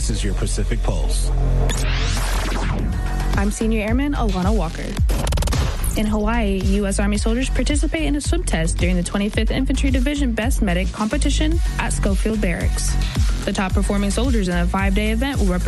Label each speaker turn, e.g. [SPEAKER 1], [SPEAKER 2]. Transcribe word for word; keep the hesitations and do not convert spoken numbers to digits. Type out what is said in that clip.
[SPEAKER 1] This is your Pacific Pulse.
[SPEAKER 2] I'm Senior Airman Alana Walker. In Hawaii, U S. Army soldiers participate in a swim test during the twenty-fifth Infantry Division Best Medic competition at Schofield Barracks. The top performing soldiers in a five-day event will represent